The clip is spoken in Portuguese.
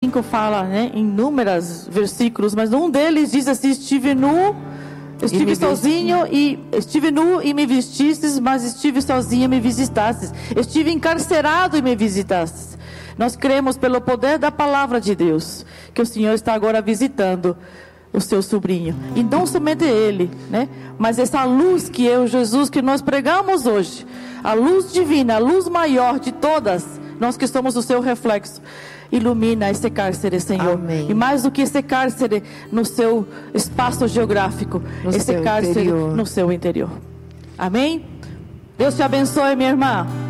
5 fala, né, em inúmeros versículos, mas um deles diz assim: estive nu e me vestistes, mas estive sozinho e me visitastes. Estive encarcerado e me visitastes. Nós cremos pelo poder da palavra de Deus que o Senhor está agora visitando o seu sobrinho, e não somente ele, né? Mas essa luz que Jesus, que nós pregamos hoje, a luz divina, a luz maior de todas, nós que somos o seu reflexo, ilumina esse cárcere, Senhor. Amém. E mais do que esse cárcere no seu espaço geográfico, esse cárcere no seu interior. Amém? Deus te abençoe, minha irmã.